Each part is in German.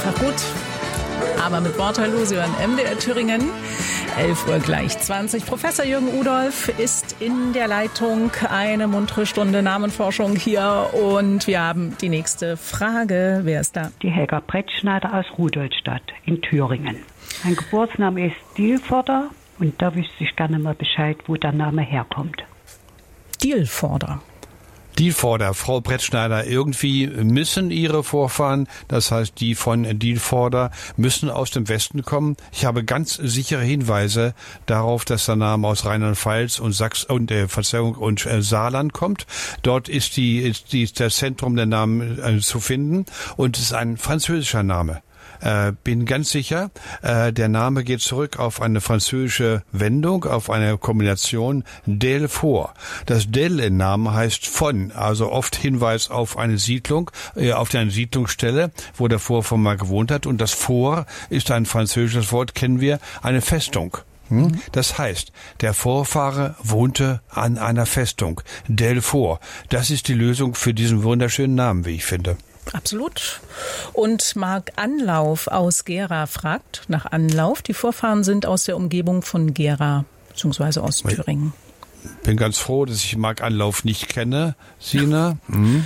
einfach gut. Aber mit Waterloo, Sie hören MDR Thüringen. 11 Uhr gleich 20. Professor Jürgen Udolph ist in der Leitung. Eine muntere Stunde Namenforschung hier. Und wir haben die nächste Frage. Wer ist da? Die Helga Brettschneider aus Rudolstadt in Thüringen. Mein Geburtsname ist Dielforder und da wüsste ich gerne mal Bescheid, wo der Name herkommt. Dielforder. Dielforder, Frau Brettschneider, irgendwie müssen Ihre Vorfahren, das heißt die von Dielforder, müssen aus dem Westen kommen. Ich habe ganz sichere Hinweise darauf, dass der Name aus Rheinland-Pfalz und Saarland kommt. Dort ist das Zentrum der Namen zu finden und es ist ein französischer Name. Bin ganz sicher, der Name geht zurück auf eine französische Wendung, auf eine Kombination Delfort. Das Del im Namen heißt von, also oft Hinweis auf eine Siedlung, auf eine Siedlungsstelle, wo der Vorfahr mal gewohnt hat. Und das Fort ist ein französisches Wort, kennen wir, eine Festung. Das heißt, der Vorfahre wohnte an einer Festung, Delfort. Das ist die Lösung für diesen wunderschönen Namen, wie ich finde. Absolut. Und Marc Anlauf aus Gera fragt nach Anlauf. Die Vorfahren sind aus der Umgebung von Gera, beziehungsweise aus Thüringen. Bin ganz froh, dass ich Marc Anlauf nicht kenne, Sina.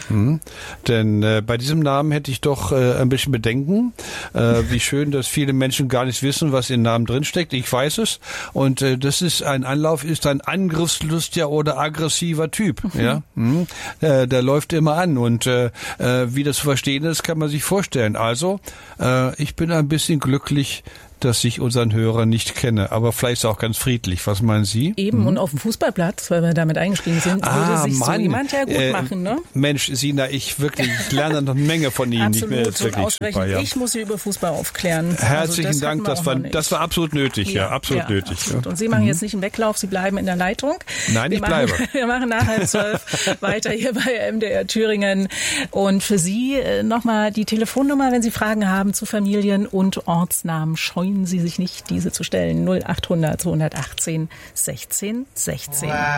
Denn bei diesem Namen hätte ich doch ein bisschen Bedenken. Wie schön, dass viele Menschen gar nicht wissen, was in Namen drinsteckt. Ich weiß es. Und das ist ein Anlauf, ist ein angriffslustiger oder aggressiver Typ. Ja, der läuft immer an. Und wie das zu verstehen ist, kann man sich vorstellen. Also, ich bin ein bisschen glücklich, dass ich unseren Hörer nicht kenne, aber vielleicht auch ganz friedlich. Was meinen Sie? Eben, und auf dem Fußballplatz, weil wir damit eingestiegen sind, würde sich so jemand ja gut machen, ne? Mensch, Sina, ich lerne noch eine Menge von Ihnen. Absolut, Ich wirklich und ausgerechnet super, ja. Ich muss Sie über Fußball aufklären. Herzlichen Dank, das war absolut nötig, absolut nötig. Absolut. Und Sie machen jetzt nicht einen Weglauf, Sie bleiben in der Leitung. Nein, ich bleibe. Wir machen nach 11:30 weiter hier bei MDR Thüringen. Und für Sie nochmal die Telefonnummer, wenn Sie Fragen haben zu Familien- und Ortsnamen. Scheuen Sie sich nicht, diese zu stellen. 0800 218 16 16.